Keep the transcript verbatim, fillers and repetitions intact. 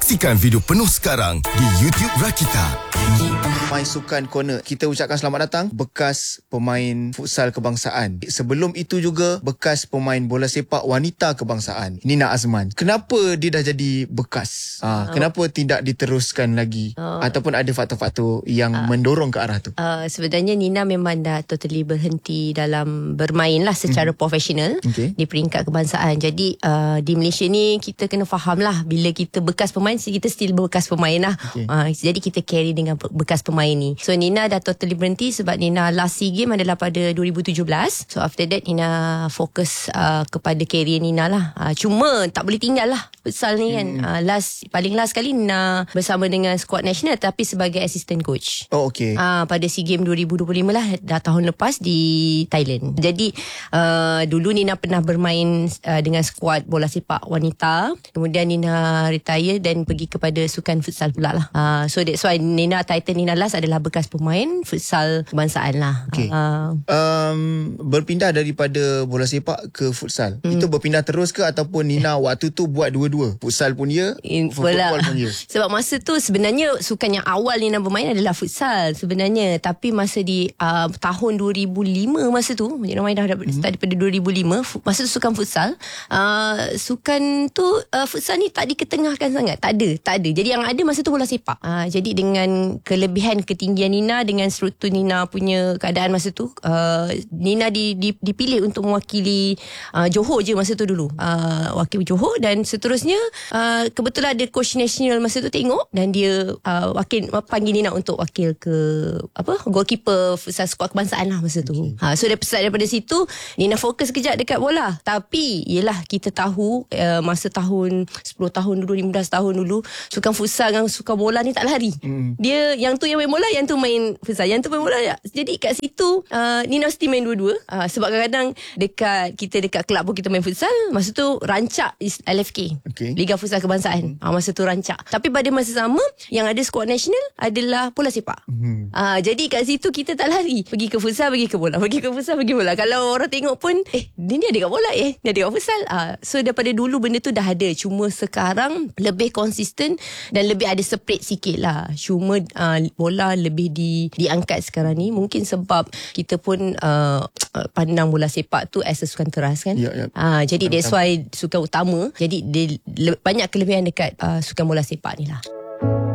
Saksikan video penuh sekarang di YouTube Rakita. My Sukan Corner, kita ucapkan selamat datang bekas pemain futsal kebangsaan. Sebelum itu juga bekas pemain bola sepak wanita kebangsaan, Nina Azman. Kenapa dia dah jadi bekas? Ha, oh. Kenapa tidak diteruskan lagi? Oh. Ataupun ada faktor-faktor yang uh, mendorong ke arah tu? Uh, sebenarnya Nina memang dah totally berhenti dalam bermain lah secara hmm. profesional okay. di peringkat kebangsaan. Jadi uh, di Malaysia ni kita kena faham lah, bila kita bekas pemain, kita still bekas pemain lah. Okay. Uh, jadi kita carry dengan bekas pemain ni. So Nina dah totally berhenti sebab Nina last SEA Games adalah pada dua ribu tujuh belas. So after that Nina fokus uh, kepada career Nina lah. Uh, cuma tak boleh tinggal lah futsal ni kan. Hmm. Uh, last paling last kali Nina bersama dengan squad national tapi sebagai assistant coach. Oh okey. Uh, pada SEA Games dua ribu dua puluh lima lah, dah tahun lepas di Thailand. Jadi uh, dulu Nina pernah bermain uh, dengan squad bola sepak wanita. Kemudian Nina retire dan pergi kepada sukan futsal pula lah. Uh, so that's why Nina, title Nina last adalah bekas pemain futsal kebangsaan lah. Okay. Uh, um, berpindah daripada bola sepak ke futsal. Hmm. Itu berpindah terus ke ataupun Nina waktu tu buat dua-dua? Futsal pun ya, football pun ya. Sebab masa tu sebenarnya sukan yang awal Nina bermain adalah futsal sebenarnya. Tapi masa di uh, tahun dua ribu lima masa tu, Nina main dah hmm. start daripada dua ribu lima. Masa tu sukan futsal. Uh, sukan tu uh, futsal ni tak diketengahkan sangat. Tak ada, tak ada. Jadi yang ada masa tu bola sepak. Uh, jadi dengan kelebihan ketinggian Nina dengan struktur Nina punya keadaan masa tu, uh, Nina di, di, dipilih untuk mewakili uh, Johor je masa tu dulu, uh, wakil Johor. Dan seterusnya uh, kebetulan ada coach national masa tu tengok dan dia uh, wakil panggil Nina untuk wakil ke apa goalkeeper futsal squad kebangsaan lah masa tu. Okay. Uh, so daripada, daripada situ Nina fokus kejap dekat bola. Tapi yelah, kita tahu uh, masa tahun sepuluh tahun dulu, lima belas tahun dulu, sukan futsal dengan sukan bola ni tak lari. Mm. Dia yang tu yang main bola, yang tu main futsal, yang tu main bola. Jadi kat situ uh, Nina mesti main dua-dua. uh, Sebab kadang-kadang dekat kita dekat kelab pun kita main futsal. Masa tu rancak L F K, okay. Liga Futsal Kebangsaan. hmm. uh, Masa tu rancak. Tapi pada masa sama yang ada skuad nasional adalah bola sepak. hmm. uh, Jadi kat situ kita tak lari, pergi ke futsal, pergi ke bola, pergi ke futsal, pergi bola. Kalau orang tengok pun, Eh dia ni ada kat bola, Eh dia ada kat futsal. uh, So daripada dulu benda tu dah ada. Cuma sekarang lebih konsisten dan lebih ada separate sikit lah. Cuma uh, bola lebih di, diangkat sekarang ni. Mungkin sebab kita pun uh, pandang bola sepak tu as a sukan teras kan. ya, ya. Uh, Jadi that's why sukan utama. Jadi dia, le, banyak kelebihan dekat uh, sukan bola sepak ni lah.